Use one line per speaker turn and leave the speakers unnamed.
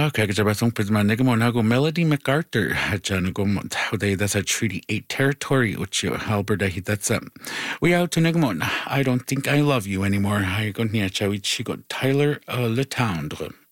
Kagajabatong Prismanigamonago Melody MacArthur Janagom Hode that's a Treaty 8 territory Uchi Halberda Hitatsa. We out to Negamon. I don't think I love you anymore. I got near Chawichi got Tyler Letendre.